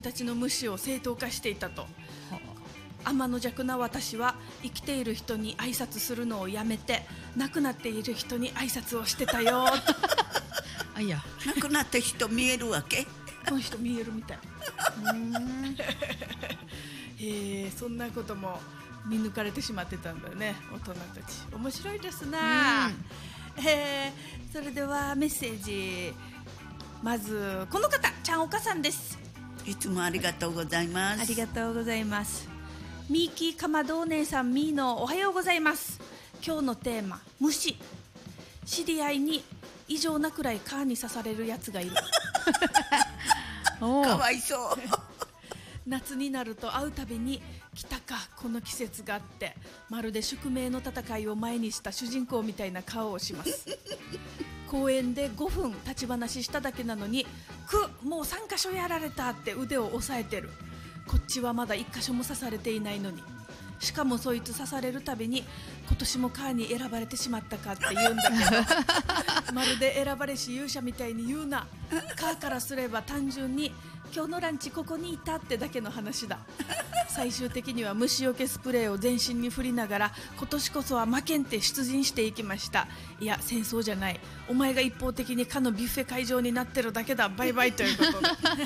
たちの無視を正当化していたと。天の弱な私は生きている人に挨拶するのをやめて亡くなっている人に挨拶をしてたよあ、いや、 亡くなった人見えるわけ？ この人見えるみたいそんなことも見抜かれてしまってたんだね、大人たち。面白いですな。それではメッセージ、まずこの方、ちゃんおかさんです。 いつもありがとうございます。 ありがとうございます。ミーキーかまどお姉さん、ミーのおはようございます。今日のテーマ、虫。知り合いに異常なくらい蚊に刺されるやつがいるかわいそう夏になると会うたびに来たかこの季節があって、まるで宿命の戦いを前にした主人公みたいな顔をします公園で5分立ち話しただけなのに、もう3カ所やられたって腕を押さえてる。こっちはまだ1カ所も刺されていないのに。しかもそいつ刺されるたびに今年もカーに選ばれてしまったかって言うんだけどまるで選ばれし勇者みたいに言うな。カーからすれば単純に今日のランチここにいたってだけの話だ。最終的には虫除けスプレーを全身に振りながら、今年こそは負けんって出陣していきました。いや戦争じゃない、お前が一方的に蚊のビュッフェ会場になってるだけだ、バイバイということで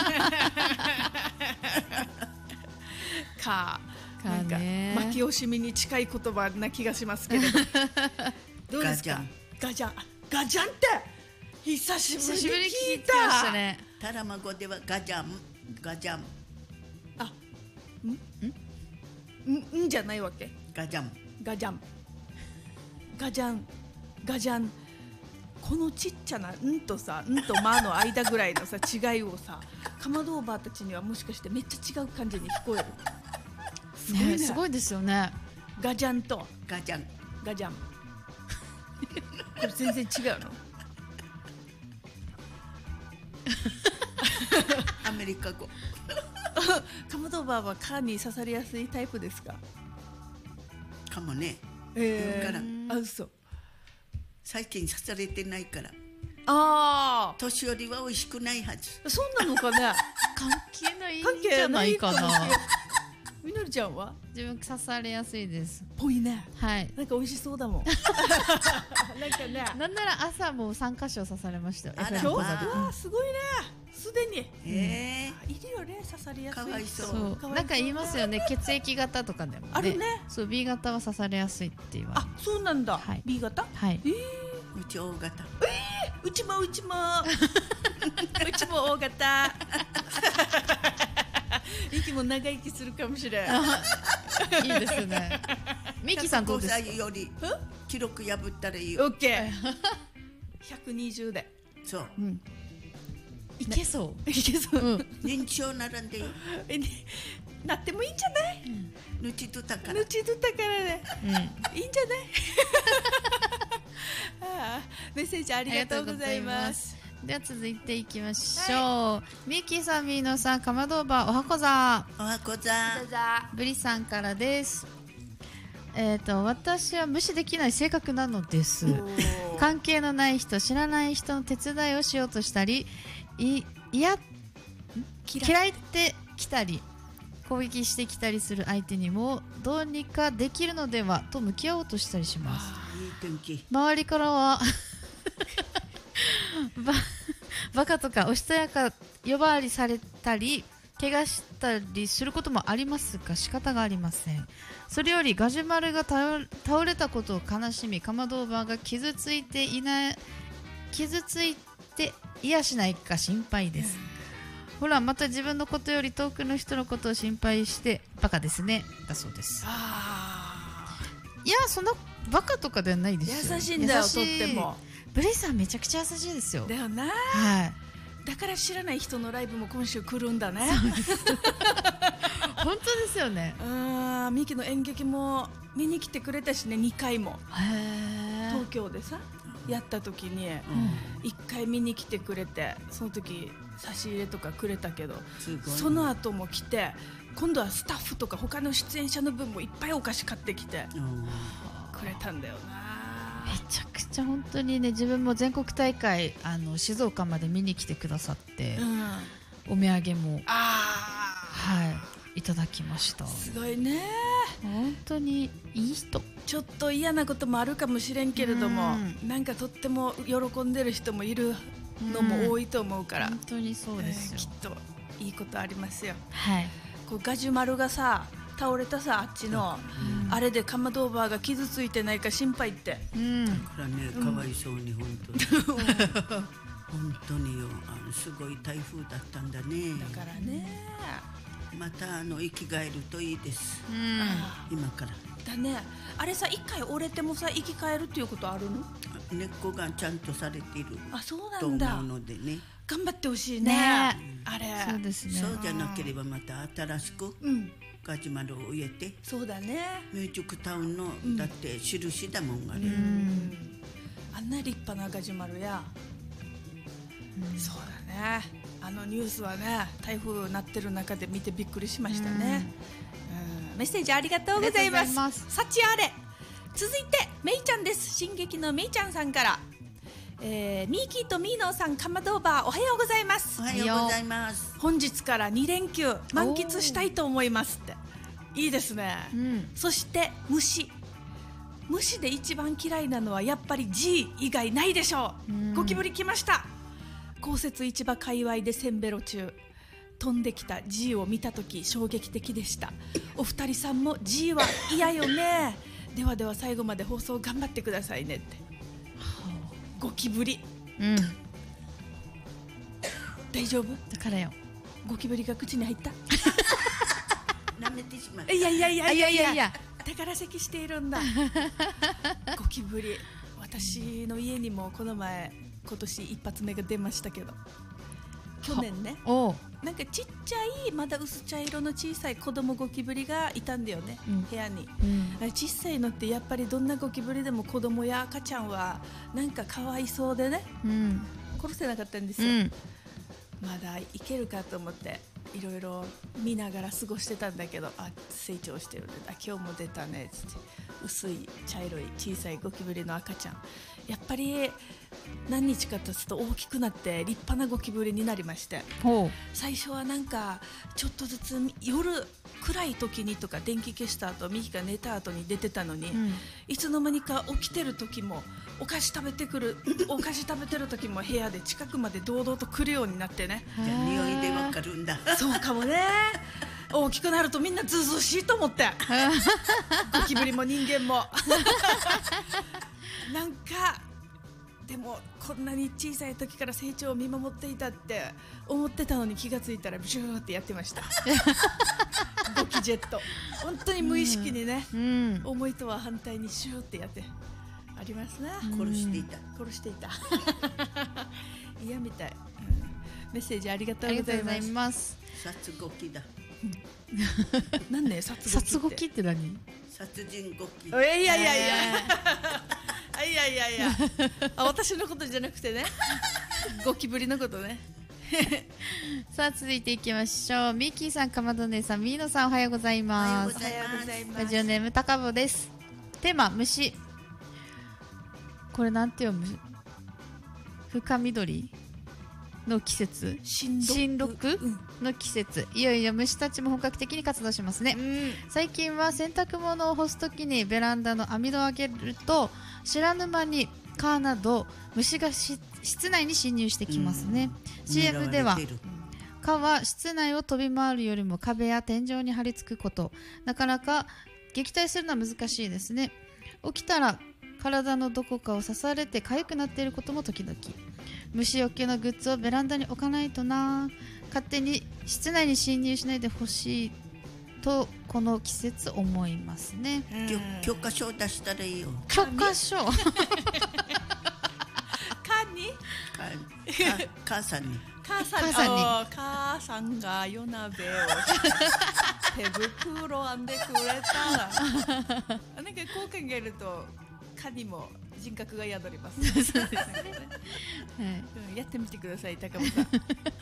なんか負け惜しみに近い言葉な気がしますけれどどうですか？ガジャン。ガジャンって久しぶりに聞いた。 ましたね。 タラマ語ではガジャン、ガジャン。 あ、んじゃないわけ。 ガジャン、 ガジャン、ガジャン、ガジャン。このちっちゃな「ん」とさ「ん」と「ま」の間ぐらいのさ違いをさ、かまどおばあたちにはもしかしてめっちゃ違う感じに聞こえる。すごいね。 すごいですよね。 ガジャンとガジャン、 ガジャンこれ全然違うのアメリカ語かまどおばあは蚊に刺されやすいタイプですか？ かもね。 からあ、嘘。 最近刺されてないから。 ああ、 年寄りは美味しくないはず。 そうなのかね関係ないんじゃないかな。 みのりちゃんは？ 自分刺されやすいです。 ぽいね。 はい。 なんか美味しそうだもんなんかね。 なんなら朝も3カ所刺されましたよ。 あら今日、 まあすごいね。すでに。いるよね、刺されやすい。 かわいそう。 そう。なんか言いますよね。血液型とかでもね。 あるね。 そう、B 型は刺されやすいって言われる。 あ、そうなんだ。 はい。 B 型？ はい。 うち O 型。 うちもうちもうちも O 型息も長生きするかもしれん。 いいですね。ミキさんどうですか？ 105歳より記録破ったらいい。 オッケー。120で。 そう。 いけそう。 いけそう。 認知症ならんでいい。 なってもいいんじゃない？ ぬちどったから。 ぬちどったからね。いいんじゃない？メッセージありがとうございます。 では続いていきましょう。ミッキーさん、ミーノさん、かまどおば、おはこざ。 おはこざ。 ブリさんからです。私は無視できない性格なのです。関係のない人、知らない人の手伝いをしようとしたり、嫌ってきたり、攻撃してきたりする相手にもどうにかできるのではと向き合おうとしたりします。 いい天気。 周りからはバカとかおしとやか呼ばわりされたり怪我したりすることもありますが仕方がありません。それよりガジュマルが倒れたことを悲しみ、かまどおばが傷ついていやしないか心配です。ほらまた自分のことより遠くの人のことを心配してバカですねだそうです。いやそんなバカとかではないですよ。 優しいんだよ、とっても。 ブレイさんめちゃくちゃ優しいですよ。 だよな。 はい。 だから知らない人のライブも今週来るんだね。 本当ですよね。 ミキの演劇も見に来てくれたしね、2回も。東京でさやった時に1回見に来てくれて、その時差し入れとかくれたけど、その後も来て、今度はスタッフとか他の出演者の分もいっぱいお菓子買ってきてくれたんだよな。 めちゃくちゃ本当にね、自分も全国大会静岡まで見に来てくださって、お土産もただきました。 すごいね。 本当にいい人。 ちょっと嫌なこともあるかもしれんけれども、なんかとっても喜んでる人もいるのも多いと思うから、 本当にそうですよ。 きっといいことありますよ。 はい。 こうガジュマルがさ倒れたさ、あっちの、あれでカマドーバーが傷ついてないか心配って。 だからね、かわいそうに本当に本当によ、すごい台風だったんだね。 だからね、 また生き返るといいです、今からだね。あれさ、一回折れてもさ生き返るっていうことあるの？ 根っこがちゃんとされているそうなとんだ。 思うのでね、 頑張ってほしいね。あれそうですね。 そうじゃなければまた新しくガジュマルを植えて、 そうだね。 ミュージックタウンの、だって印だもんあれ、 あんな立派なガジュマルや、そうだね。ニュースはね、台風なってる中で見てびっくりしましたね。メッセージありがとうございます。幸あれ。続いてめいちゃんです。進撃のめいちゃんさんから、ミーキーとミーノーさん、カマドーバーおはようございます。 おはようございます。 本日から2連休満喫したいと思いますって。いいですね、そして虫で一番嫌いなのはやっぱり G 以外ないでしょう。ゴキブリ来ました。公設市場界隈でセンベロ中、飛んできた G を見たとき衝撃的でした。お二人さんも G は嫌よね。ではでは最後まで放送頑張ってくださいねって。ゴキブリ、大丈夫だからよ。 ゴキブリが口に入った？ 舐めてしまった。 いや宝石しているんだ。ゴキブリ、私の家にも今年一発目が出ましたけど、去年ね、なんかちっちゃいまだ薄茶色の小さい子供ゴキブリがいたんだよね、部屋に、小さいのってやっぱりどんなゴキブリでも子供や赤ちゃんはなんかかわいそうでね、殺せなかったんですよ、まだいけるかと思っていろいろ見ながら過ごしてたんだけど、成長してるね、今日も出たねっつって、薄い茶色い小さいゴキブリの赤ちゃん、やっぱり何日か経つと大きくなって立派なゴキブリになりまして、最初はなんかちょっとずつ夜暗い時にとか電気消した後、ミキが寝た後に出てたのに、いつの間にか起きてる時もお菓子食べてる時も部屋で近くまで堂々と来るようになってね。 じゃあ匂いでわかるんだ。 そうかもね。大きくなるとみんなずうずうしいと思ってゴキブリも人間もなんかでもこんなに小さい時から成長を見守っていたって思ってたのに、気がついたらブシューってやってましたゴキジェット、本当に無意識にね、思いとは反対にシューってやってありますね。 殺していた嫌みたい、メッセージありがとうございます。 殺ゴキだ。 なんで殺ゴキって何？ 殺人ゴキ。 いや私のことじゃなくてね、ゴキブリのことねさあ続いていきましょう。ミッキーさん、かまど姉さん、ミーノさん、おはようございます。 おはようございます。 ラジオネームたかぼです。テーマ虫。これなんて読む？深緑の季節、新緑の季節、いよいよ虫たちも本格的に活動しますね、最近は洗濯物を干すときにベランダの網戸を開けると知らぬ間に蚊など虫が室内に侵入してきますね、CM では蚊は室内を飛び回るよりも壁や天井に張り付くこと、なかなか撃退するのは難しいですね。起きたら体のどこかを刺されて痒くなっていることも時々。虫除けのグッズをベランダに置かないとな。勝手に室内に侵入しないでほしいとこの季節思いますね。 許可証出したらいいよ。 許可証母さんに母さんが夜鍋を手袋編んでくれたらなんかこう考えると蚊にも人格が宿りますねやってみてください、高本さん続い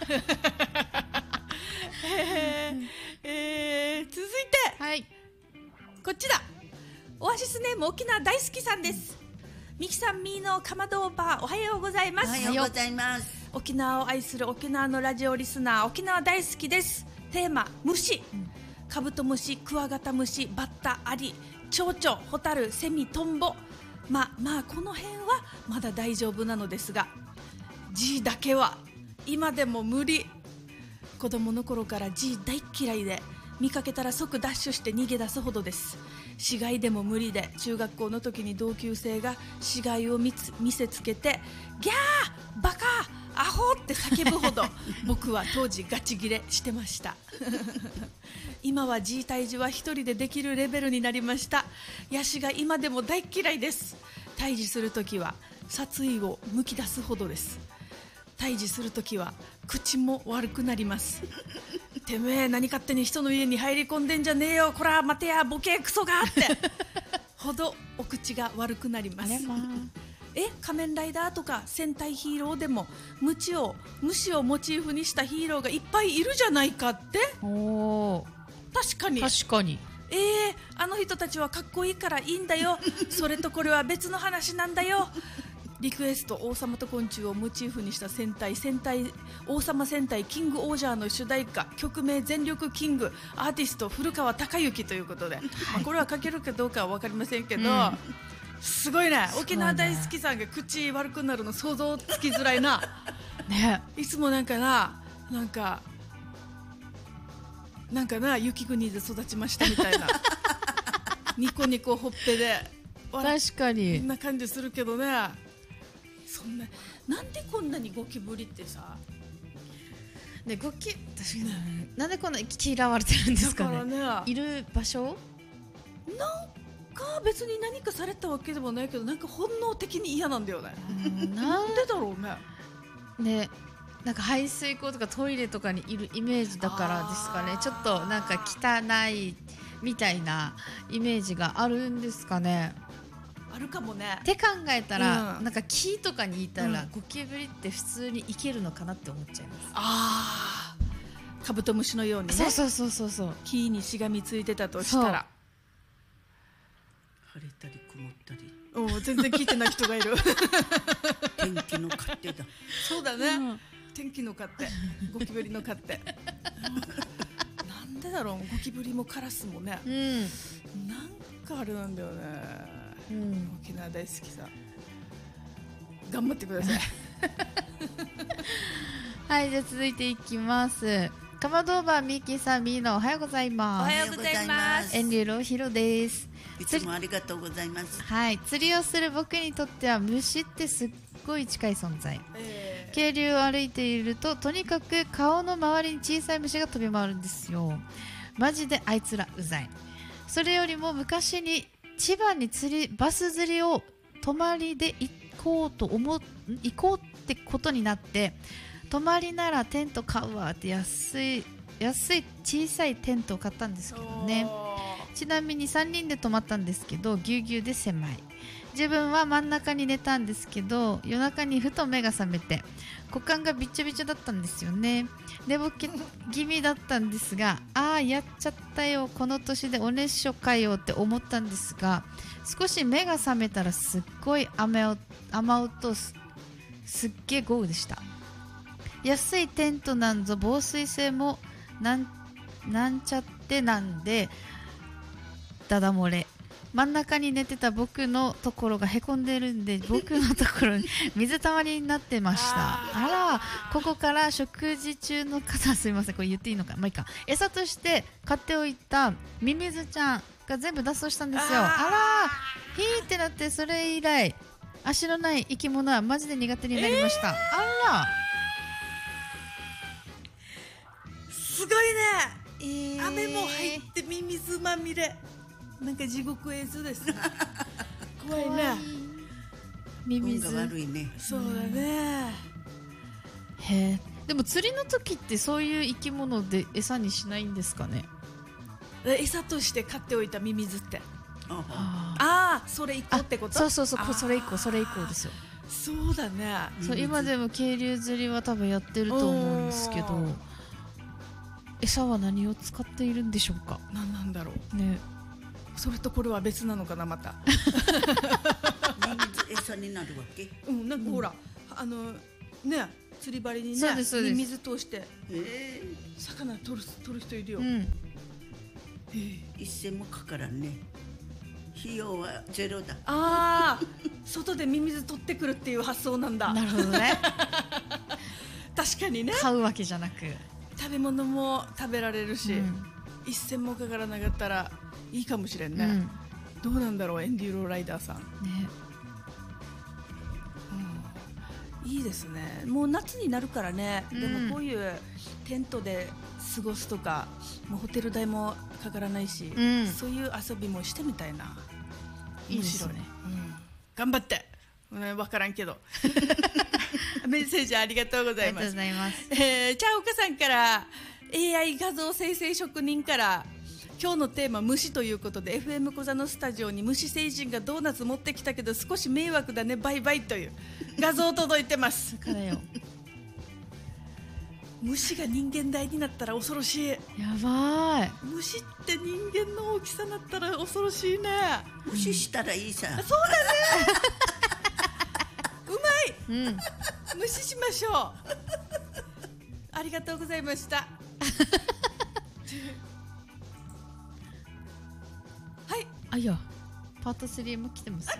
て、こっちだ。オアシスネーム沖縄大好きさんです。ミキさん、ミーのかまどーばおはようございます。 おはようございます。 沖縄を愛する沖縄のラジオリスナー、沖縄大好きです。テーマ虫、 カブトムシ、クワガタムシ、バッタ、アリ、蝶々、ホタル、セミ、トンボ、まあこの辺はまだ大丈夫なのですが、 G だけは今でも無理。子供の頃から G 大嫌いで、見かけたら即ダッシュして逃げ出すほどです。死骸でも無理で、中学校の時に同級生が死骸を見せつけてギャーバカアホって叫ぶほど僕は当時ガチギレしてました今は G 退治は一人でできるレベルになりました。ヤシが今でも大嫌いです。退治するときは殺意をむき出すほどです。退治するときは口も悪くなりますてめえ何勝手に人の家に入り込んでんじゃねえよ、こら待てやボケクソがってほどお口が悪くなります。仮面ライダーとか戦隊ヒーローでも虫をモチーフにしたヒーローがいっぱいいるじゃないかって。確かにあの人たちはかっこいいからいいんだよそれとこれは別の話なんだよ。リクエスト王様と昆虫をモチーフにした王様戦隊キングオージャーの主題歌、曲名全力キング、アーティスト古川隆之ということで、これは書けるかどうかは分かりませんけど、すごいね。沖縄大好きさんが口悪くなるの想像つきづらいなね。いつもなんかな雪国で育ちましたみたいなニコニコほっぺで確かにこんな感じするけどね。そんななんでこんなにゴキブリってさ、 ね、確かに、なんでこんな嫌われてるんですか ね。いる場所なんか別に何かされたわけでもないけど、なんか本能的に嫌なんだよねなんでだろうね。 ね、なんか排水溝とかトイレとかにいるイメージだからですかね。ちょっとなんか汚いみたいなイメージがあるんですかね。 あるかもねって考えたら、なんか木とかにいたら、ゴキブリって普通に生きるのかなって思っちゃいます。 カブトムシのようにね。 そう木にしがみついてたとしたら、 晴れたり曇ったり、 全然聞いてない人がいる天気の勝手だそうだね、天気の勝手、ゴキブリの勝手なんでだろう。ゴキブリもカラスもね、なんかあれなんだよね。沖縄大好きさ、頑張ってくださいはい、じゃあ続いていきます。カマドーバーミキさん、みーのおはようございます。 おはようございます。 エンリューロヒロです。 いつもありがとうございます。 はい、釣りをする僕にとっては虫ってすっごい近い存在。渓流を歩いているととにかく顔の周りに小さい虫が飛び回るんですよ。マジであいつらうざい。それよりも昔に千葉にバス釣りを泊まりで行こうってことになって、泊まりならテント買うわって安い小さいテントを買ったんですけどね。ちなみに3人で泊まったんですけど、ぎゅうぎゅうで狭い。自分は真ん中に寝たんですけど、夜中にふと目が覚めて股間がびちょびちょだったんですよね。寝ぼけ気味だったんですが、やっちゃったよ、この年でお熱射かよって思ったんですが、少し目が覚めたらすっごい雨音すっげえ豪雨でした。安いテントなんぞ防水性もなんちゃってなんでダダ漏れ。真ん中に寝てた僕のところがへこんでるんで、僕のところに水たまりになってました。ここから食事中の方、すいません、これ言っていいのか、まあいいか。餌として買っておいたミミズちゃんが全部脱走したんですよ。ヒーってなって、それ以来足のない生き物はマジで苦手になりました。 すごいね、雨も入ってミミズまみれ、なんか地獄絵図です怖いね。 ミミズ運が悪いね。 そうだね。 でも釣りの時ってそういう生き物で餌にしないんですかね。 餌として買っておいたミミズって、それ1個ってこと。 そうそれ1個ですよ。 そうだね。 今でも渓流釣りは多分やってると思うんですけど、餌は何を使っているんでしょうか。 何なんだろうね。 それとこれは別なのかな、またミミズ餌になるわけ。 なんかほら、ね、釣り針にね、水通して魚取る人いるよ。 一銭もかからんね。費用はゼロだ。 ああ外でミミズ取ってくるっていう発想なんだ。 なるほどね。 確かにね、 買うわけじゃなく、 食べ物も食べられるし、 うん一銭もかからなかったらいいかもしれんね、 うんどうなんだろうエンデューロライダーさん。 ね、 いいですね。もう夏になるからね、 うんでもこういうテントで過ごすとか、もうホテル代もかからないし、 うんそういう遊びもしてみたいな。 いいですね。 面白い頑張って、分からんけどメッセージありがとうございます。 ありがとうございます。 チャオカさんから AI 画像生成職人から今日のテーマ虫ということで FM 小座のスタジオに虫星人がドーナツ持ってきたけど少し迷惑だねバイバイという画像届いてますだからよ、 虫が人間大になったら恐ろしい。 やばい。 虫って人間の大きさになったら恐ろしいね。 無視したらいいさ。 そうだねうまいうん。 無視しましょうありがとうございましたはいあ、いや、パート3も来てますね。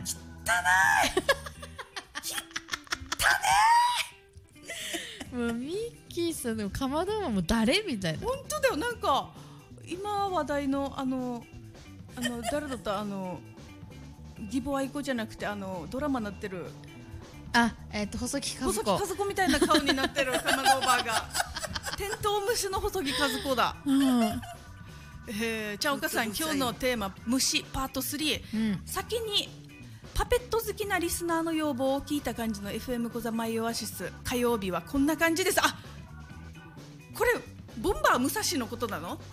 もうミッキーさんのかまども誰みたいな。 本当だよ。なんか今話題の誰だった義母愛子じゃなくてドラマになってるあ、細木和子。 細木和子みたいな顔になってるかまどおばあがテントウムシの細木和子だ。 うん。 ちゃおかさん今日のテーマ虫パート3、 うん。 先にパペット好きなリスナーの要望を聞いた感じの FM 小座マイオアシス火曜日はこんな感じです。あ、これボンバー武蔵のことなの？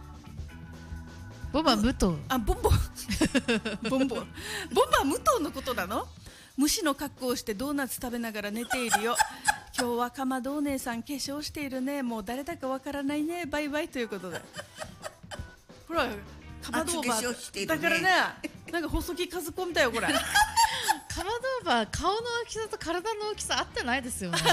ボバ武藤。 あ、ボンバー武藤のことなの？虫の格好をしてドーナツ食べながら寝ているよ。今日はかまどお姉さん化粧しているね。もう誰だかわからないね。バイバイということで。ほらかまどおば化粧してるねだからね、なんか細木和子みたいよこれ。 かまどおば顔の大きさと体の大きさ合ってないですよね。 確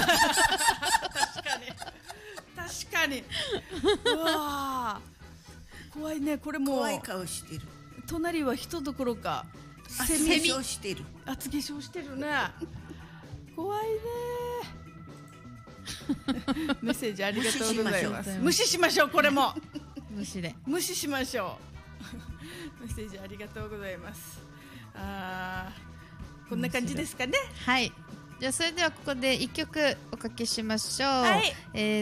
かにうわー怖いね。これもう怖い顔してる。 隣は人どころか厚化粧してる。 厚化粧してるね。怖いねメッセージありがとうございます。無視しましょう。これも虫で。 無視しましょうメッセージありがとうございます。こんな感じですかね。 はい。じゃあそれではここで一曲おかけしましょう。 はい。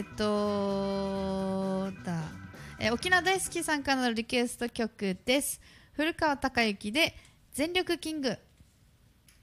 沖縄大好きさんからのリクエスト曲です。古川孝之で全力キング。